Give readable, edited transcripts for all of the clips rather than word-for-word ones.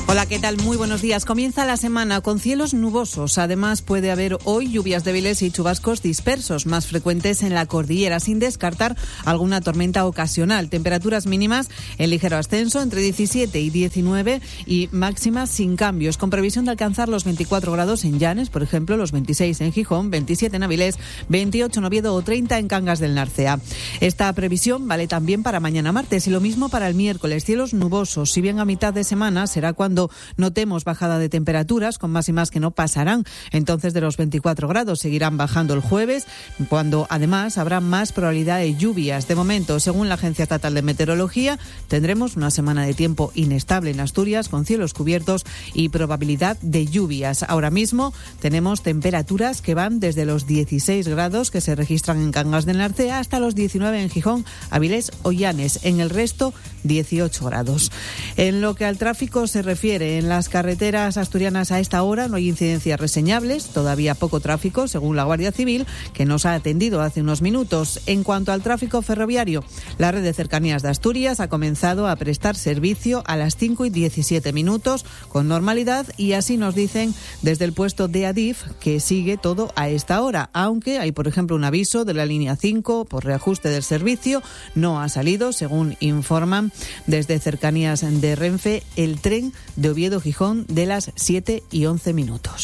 Hola, ¿qué tal? Muy buenos días. Comienza la semana con cielos nubosos. Además, puede haber hoy lluvias débiles y chubascos dispersos, más frecuentes en la cordillera, sin descartar alguna tormenta ocasional. Temperaturas mínimas en ligero ascenso, entre 17 y 19, y máximas sin cambios, con previsión de alcanzar los 24 grados en Llanes, por ejemplo, los 26 en Gijón, 27 en Avilés, 28 en Oviedo o 30 en Cangas del Narcea. Esta previsión vale también para mañana martes y lo mismo para el miércoles. Cielos nubosos, si bien a mitad de semana será cuando notemos bajada de temperaturas, con máximas que no pasarán entonces de los 24 grados. Seguirán bajando el jueves, cuando además habrá más probabilidad de lluvias. De momento, según la Agencia Estatal de Meteorología, tendremos una semana de tiempo inestable en Asturias, con cielos cubiertos y probabilidad de lluvias. Ahora mismo tenemos temperaturas que van desde los 16 grados que se registran en Cangas del Narcea hasta los 19 en Gijón, Avilés o Llanes. En el resto, 18 grados. En lo que al tráfico se refiere, en las carreteras asturianas a esta hora no hay incidencias reseñables, todavía poco tráfico, según la Guardia Civil, que nos ha atendido hace unos minutos. En cuanto al tráfico ferroviario, la red de cercanías de Asturias ha comenzado a prestar servicio a las 5:17 con normalidad, y así nos dicen desde el puesto de Adif que sigue todo a esta hora, aunque hay, por ejemplo, un aviso de la línea 5 por reajuste del servicio. No ha salido, según informan desde cercanías de Renfe, el tren de Oviedo-Gijón de las 7:11.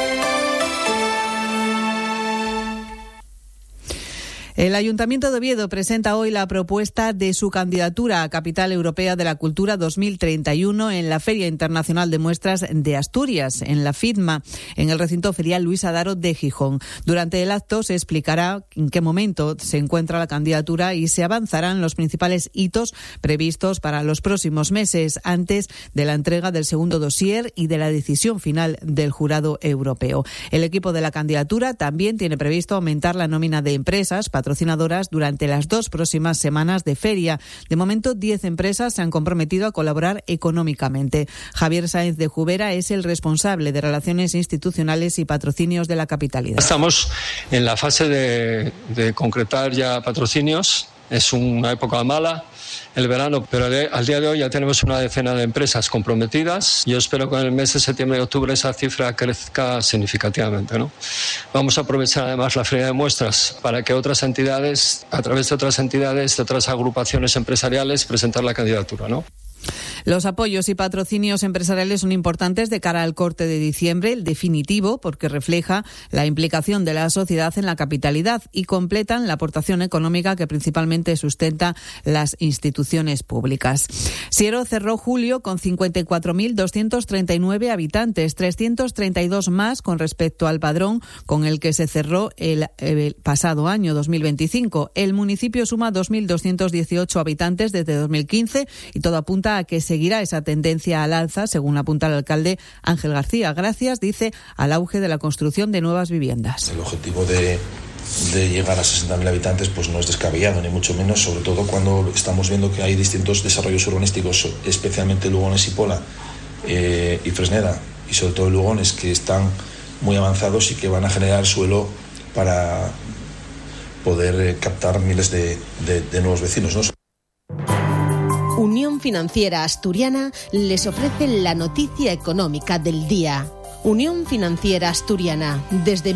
El Ayuntamiento de Oviedo presenta hoy la propuesta de su candidatura a Capital Europea de la Cultura 2031 en la Feria Internacional de Muestras de Asturias, en la FIDMA, en el recinto ferial Luis Adaro de Gijón. Durante el acto se explicará en qué momento se encuentra la candidatura y se avanzarán los principales hitos previstos para los próximos meses, antes de la entrega del segundo dossier y de la decisión final del jurado europeo. El equipo de la candidatura también tiene previsto aumentar la nómina de empresas patrocinadoras durante las 2 próximas semanas de feria. De momento, 10 empresas se han comprometido a colaborar económicamente. Javier Sáenz de Jubera es el responsable de Relaciones Institucionales y Patrocinios de la capitalidad. Estamos en la fase de concretar ya patrocinios. Es una época mala, el verano, pero al día de hoy ya tenemos una decena de empresas comprometidas. Yo espero que en el mes de septiembre y octubre esa cifra crezca significativamente, ¿no? Vamos a aprovechar además la feria de muestras para que otras entidades, a través de otras entidades, de otras agrupaciones empresariales, presentar la candidatura, ¿no? Los apoyos y patrocinios empresariales son importantes de cara al corte de diciembre, el definitivo, porque refleja la implicación de la sociedad en la capitalidad y completan la aportación económica que principalmente sustenta las instituciones públicas. Siero cerró julio con 54.239 habitantes, 332 más con respecto al padrón con el que se cerró el pasado año 2025. El municipio suma 2.218 habitantes desde 2015 y todo apunta a que seguirá esa tendencia al alza, según apunta el alcalde Ángel García, gracias, dice, al auge de la construcción de nuevas viviendas. El objetivo de llegar a 60.000 habitantes pues no es descabellado, ni mucho menos, sobre todo cuando estamos viendo que hay distintos desarrollos urbanísticos, especialmente Lugones y Pola y Fresneda, y sobre todo Lugones, que están muy avanzados y que van a generar suelo para poder captar miles de nuevos vecinos, ¿no? Unión Financiera Asturiana les ofrece la noticia económica del día. Unión Financiera Asturiana, desde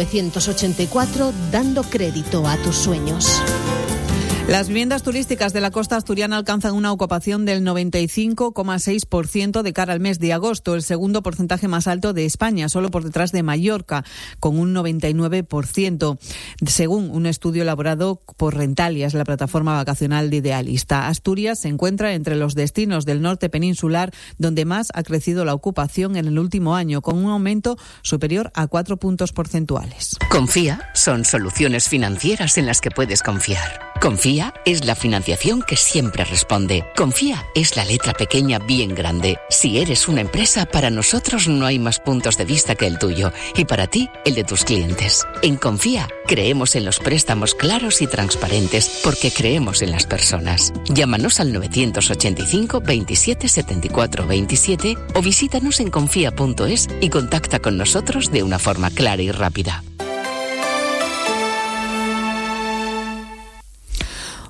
1984, dando crédito a tus sueños. Las viviendas turísticas de la costa asturiana alcanzan una ocupación del 95,6% de cara al mes de agosto, el segundo porcentaje más alto de España, solo por detrás de Mallorca, con un 99%, según un estudio elaborado por Rentalias, la plataforma vacacional de Idealista. Asturias se encuentra entre los destinos del norte peninsular donde más ha crecido la ocupación en el último año, con un aumento superior a 4 puntos porcentuales. Confía son soluciones financieras en las que puedes confiar. Confía es la financiación que siempre responde. Confía es la letra pequeña bien grande. Si eres una empresa, para nosotros no hay más puntos de vista que el tuyo y para ti, el de tus clientes. En Confía creemos en los préstamos claros y transparentes porque creemos en las personas. Llámanos al 985 27 74 27 o visítanos en confía.es y contacta con nosotros de una forma clara y rápida.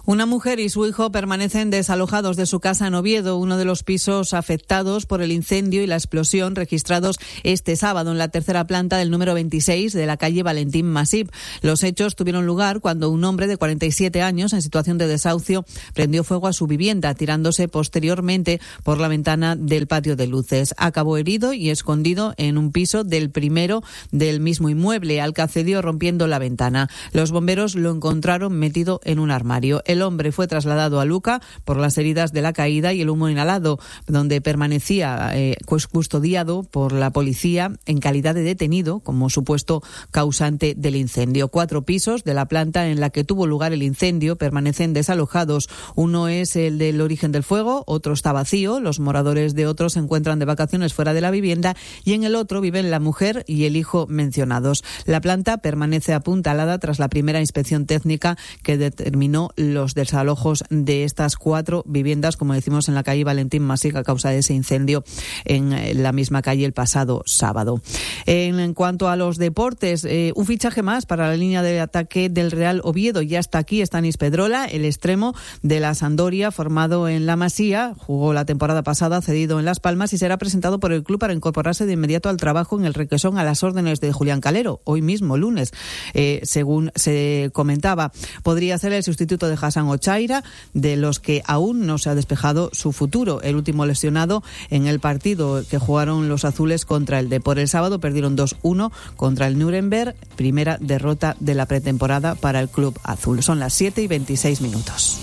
Una mujer y su hijo permanecen desalojados de su casa en Oviedo, uno de los pisos afectados por el incendio y la explosión registrados este sábado en la tercera planta del número 26 de la calle Valentín Masip. Los hechos tuvieron lugar cuando un hombre de 47 años en situación de desahucio prendió fuego a su vivienda, tirándose posteriormente por la ventana del patio de luces. Acabó herido y escondido en un piso del primero del mismo inmueble, al que accedió rompiendo la ventana. Los bomberos lo encontraron metido en un armario. El hombre fue trasladado a Luca por las heridas de la caída y el humo inhalado, donde permanecía custodiado por la policía en calidad de detenido como supuesto causante del incendio. 4 pisos de la planta en la que tuvo lugar el incendio permanecen desalojados. Uno es el del origen del fuego, otro está vacío, los moradores de otros se encuentran de vacaciones fuera de la vivienda y en el otro viven la mujer y el hijo mencionados. La planta permanece apuntalada tras la primera inspección técnica que determinó los desalojos de estas 4 viviendas, como decimos, en la calle Valentín Masip a causa de ese incendio en la misma calle el pasado sábado. En cuanto a los deportes, un fichaje más para la línea de ataque del Real Oviedo. Ya está aquí Stanis Pedrola, el extremo de la Sampdoria, formado en la Masía, jugó la temporada pasada cedido en Las Palmas y será presentado por el club para incorporarse de inmediato al trabajo en el Requesón a las órdenes de Julián Calero, hoy mismo, lunes, según se comentaba. Podría ser el sustituto de Hassan Ochaira, de los que aún no se ha despejado su futuro. El último lesionado en el partido que jugaron los azules contra el Depor. El sábado perdieron 2-1 contra el Nuremberg, primera derrota de la pretemporada para el club azul. Son las 7:26.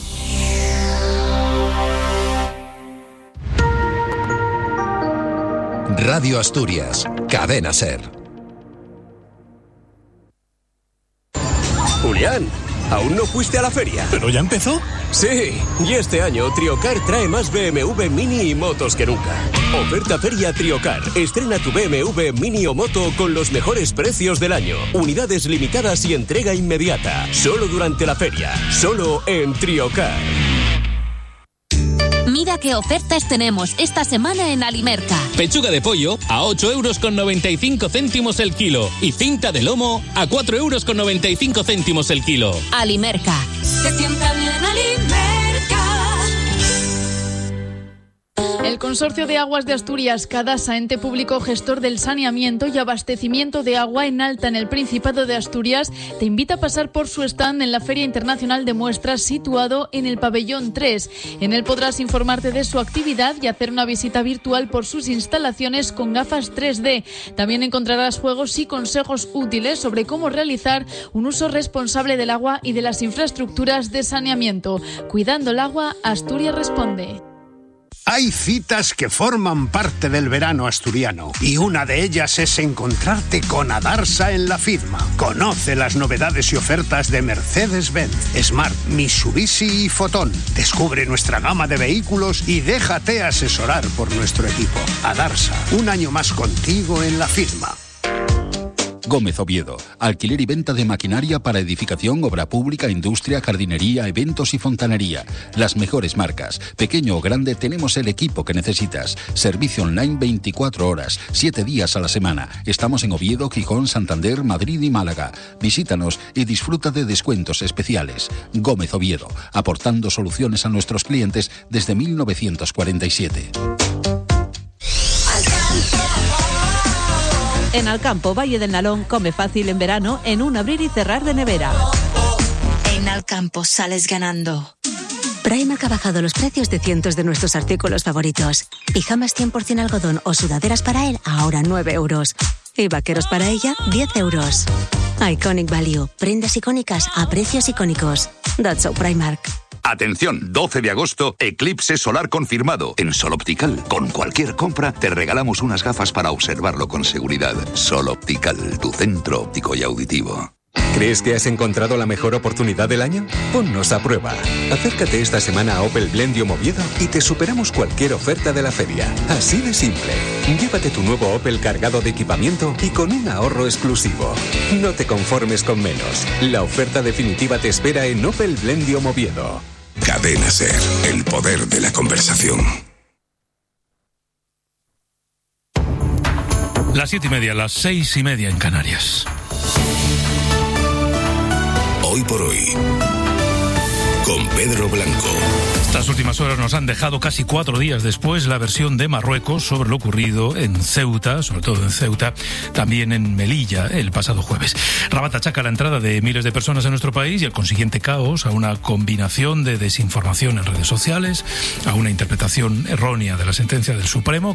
Radio Asturias, Cadena SER. Julián, ¿aún no fuiste a la feria? ¿Pero ya empezó? Sí, y este año Triocar trae más BMW Mini y motos que nunca. Oferta Feria Triocar. Estrena tu BMW Mini o moto con los mejores precios del año. Unidades limitadas y entrega inmediata. Solo durante la feria. Solo en Triocar. Mira qué ofertas tenemos esta semana en Alimerca. Pechuga de pollo a 8,95 € el kilo y cinta de lomo a 4,95 € el kilo. Alimerca. Se sienta bien Alimerca. El Consorcio de Aguas de Asturias, Cadasa, ente público gestor del saneamiento y abastecimiento de agua en alta en el Principado de Asturias, te invita a pasar por su stand en la Feria Internacional de Muestras situado en el Pabellón 3. En él podrás informarte de su actividad y hacer una visita virtual por sus instalaciones con gafas 3D. También encontrarás juegos y consejos útiles sobre cómo realizar un uso responsable del agua y de las infraestructuras de saneamiento. Cuidando el agua, Asturias responde. Hay citas que forman parte del verano asturiano y una de ellas es encontrarte con Adarsa en la FIDMA. Conoce las novedades y ofertas de Mercedes-Benz, Smart, Mitsubishi y Fotón. Descubre nuestra gama de vehículos y déjate asesorar por nuestro equipo. Adarsa, un año más contigo en la FIDMA. Gómez Oviedo, alquiler y venta de maquinaria para edificación, obra pública, industria, jardinería, eventos y fontanería. Las mejores marcas. Pequeño o grande, tenemos el equipo que necesitas. Servicio online 24 horas, 7 días a la semana. Estamos en Oviedo, Gijón, Santander, Madrid y Málaga. Visítanos y disfruta de descuentos especiales. Gómez Oviedo, aportando soluciones a nuestros clientes desde 1947. En Alcampo, Valle del Nalón, come fácil en verano en un abrir y cerrar de nevera. En Alcampo sales ganando. Primark ha bajado los precios de cientos de nuestros artículos favoritos. Pijamas 100% algodón o sudaderas para él, ahora 9 €. Y vaqueros para ella, 10 €. Iconic Value. Prendas icónicas a precios icónicos. That's so Primark. Atención, 12 de agosto, eclipse solar confirmado en Sol Optical. Con cualquier compra te regalamos unas gafas para observarlo con seguridad. Sol Optical, tu centro óptico y auditivo. ¿Crees que has encontrado la mejor oportunidad del año? Ponnos a prueba. Acércate esta semana a Opel Blendium Oviedo y te superamos cualquier oferta de la feria. Así de simple. Llévate tu nuevo Opel cargado de equipamiento y con un ahorro exclusivo. No te conformes con menos. La oferta definitiva te espera en Opel Blendium Oviedo. Cadena SER, el poder de la conversación. Las 7:30, las 6:30 en Canarias. Hoy por hoy. con Pedro Blanco. Estas últimas horas nos han dejado casi 4 días después la versión de Marruecos sobre lo ocurrido en Ceuta, sobre todo en Ceuta, también en Melilla el pasado jueves. Rabat achaca la entrada de miles de personas en nuestro país y el consiguiente caos a una combinación de desinformación en redes sociales, a una interpretación errónea de la sentencia del Supremo,